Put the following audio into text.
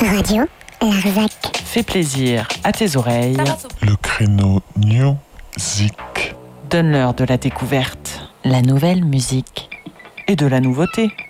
Radio Larzac. Fais plaisir à tes oreilles. Le créneau Music. Donne-leur de la découverte, la nouvelle musique et de la nouveauté.